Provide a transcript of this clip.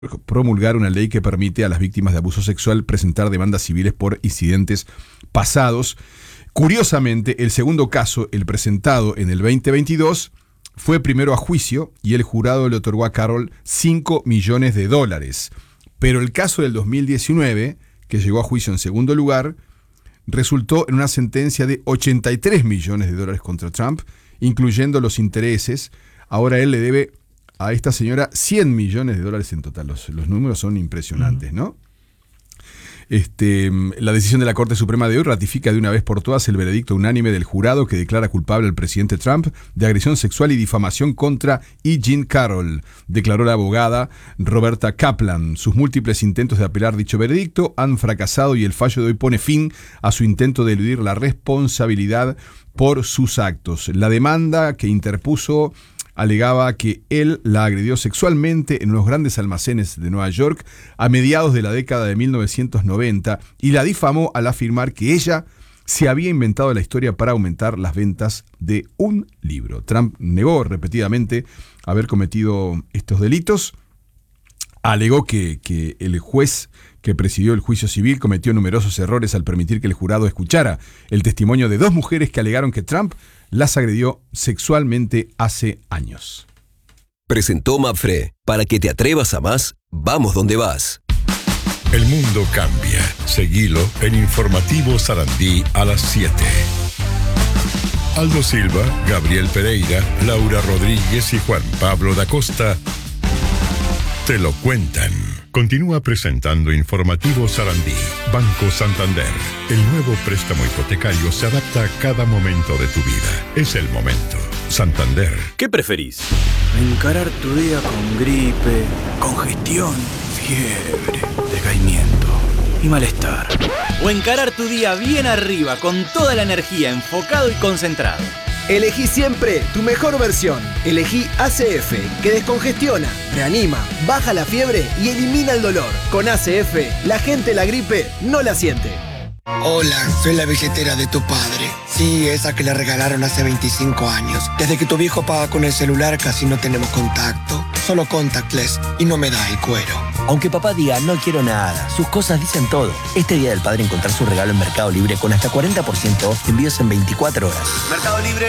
promulgar una ley que permite a las víctimas de abuso sexual presentar demandas civiles por incidentes pasados. Curiosamente, el segundo caso, el presentado en el 2022, fue primero a juicio y el jurado le otorgó a Carroll $5 millones. Pero el caso del 2019, que llegó a juicio en segundo lugar, resultó en una sentencia de $83 millones contra Trump, incluyendo los intereses. Ahora él le debe a esta señora $100 millones en total. Los números son impresionantes, ¿no? La decisión de la Corte Suprema de hoy ratifica de una vez por todas el veredicto unánime del jurado que declara culpable al presidente Trump de agresión sexual y difamación contra E. Jean Carroll, declaró la abogada Roberta Kaplan. Sus múltiples intentos de apelar dicho veredicto han fracasado y el fallo de hoy pone fin a su intento de eludir la responsabilidad por sus actos. La demanda que interpuso alegaba que él la agredió sexualmente en unos grandes almacenes de Nueva York a mediados de la década de 1990 y la difamó al afirmar que ella se había inventado la historia para aumentar las ventas de un libro. Trump negó repetidamente haber cometido estos delitos. Alegó que el juez que presidió el juicio civil cometió numerosos errores al permitir que el jurado escuchara el testimonio de dos mujeres que alegaron que Trump las agredió sexualmente hace años. Presentó Mapfre. Para que te atrevas a más, vamos donde vas. El mundo cambia. Seguilo en Informativo Sarandí a las 7. Aldo Silva, Gabriel Pereira, Laura Rodríguez y Juan Pablo da Costa te lo cuentan. Continúa presentando Informativo Sarandí. Banco Santander. El nuevo préstamo hipotecario se adapta a cada momento de tu vida. Es el momento. Santander. ¿Qué preferís? Encarar tu día con gripe, congestión, fiebre, decaimiento y malestar. ¿O encarar tu día bien arriba, con toda la energía, enfocado y concentrado? Elegí siempre tu mejor versión. Elegí ACF, que descongestiona, reanima, baja la fiebre y elimina el dolor. Con ACF, la gente la gripe no la siente. Hola, soy la billetera de tu padre. Sí, esa que le regalaron hace 25 años. Desde que tu viejo paga con el celular casi no tenemos contacto. Solo contactless y no me da el cuero. Aunque papá diga no quiero nada, sus cosas dicen todo. Este Día del Padre encontrar su regalo en Mercado Libre con hasta 40% off, envíos en 24 horas. Mercado Libre.